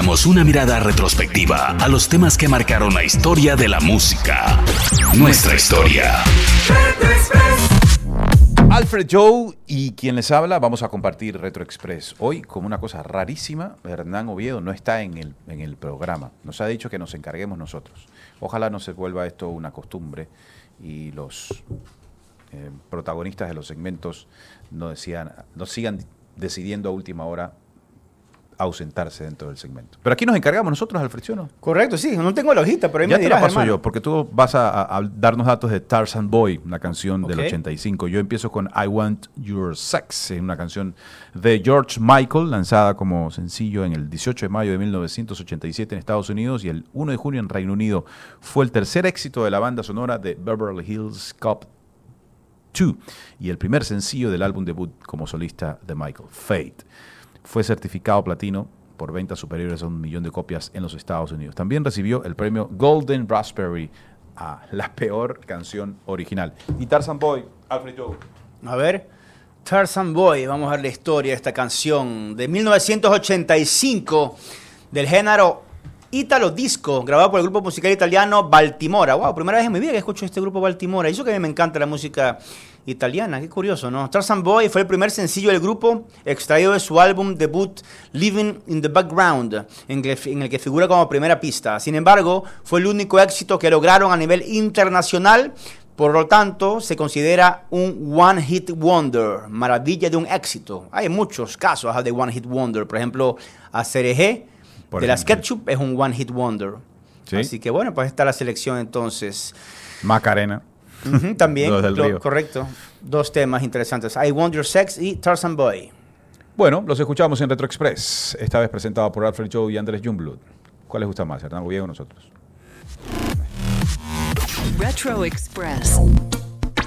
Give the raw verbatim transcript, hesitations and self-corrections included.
echamos una mirada retrospectiva a los temas que marcaron la historia de la música. Nuestra historia. Retro Express. Alfred Joe y quien les habla, vamos a compartir Retro Express. Hoy, como una cosa rarísima, Hernán Oviedo no está en el, en el programa. Nos ha dicho que nos encarguemos nosotros. Ojalá no se vuelva esto una costumbre y los eh, protagonistas de los segmentos no, decían, no sigan decidiendo a última hora ausentarse dentro del segmento. Pero aquí nos encargamos nosotros, Alfred, ¿sí o no? Correcto, sí. No tengo la hojita, pero ahí Ya me te la dirás, paso hermano. yo, porque tú vas a, a- a darnos datos de Tarzan Boy, una canción del Ok. ochenta y cinco. Yo empiezo con I Want Your Sex, una canción de George Michael, lanzada como sencillo en el dieciocho de mayo de mil novecientos ochenta y siete en Estados Unidos y el primero de junio en Reino Unido. Fue el tercer éxito de la banda sonora de Beverly Hills Cop dos y el primer sencillo del álbum debut como solista de Michael, Fate. Fue certificado platino por ventas superiores a un millón de copias en los Estados Unidos. También recibió el premio Golden Raspberry a la peor canción original. Y Tarzan Boy, Alfred Joe. A ver, Tarzan Boy, vamos a ver la historia de esta canción de mil novecientos ochenta y cinco del género Italo Disco, grabado por el grupo musical italiano Baltimora. Wow, primera vez en mi vida que escucho este grupo Baltimora. Y eso que a mí me encanta la música italiana, qué curioso, ¿no? Tarzan Boy fue el primer sencillo del grupo, extraído de su álbum debut Living in the Background, en que, en el que figura como primera pista. Sin embargo, fue el único éxito que lograron a nivel internacional. Por lo tanto, se considera un One Hit Wonder, maravilla de un éxito. Hay muchos casos de One Hit Wonder. Por ejemplo, Acerejé Por de las ejemplo. Ketchup es un One Hit Wonder. ¿Sí? Así que bueno, pues está la selección entonces. Macarena. Ujú, también, Los del lo- Río. correcto. Dos temas interesantes. I Want Your Sex y Tarzan Boy. Bueno, los escuchamos en Retro Express, esta vez presentado por Alfred Joe y Andrés Youngblood. ¿Cuál les gusta más, Hernán Oviedo o nosotros? Retro Express.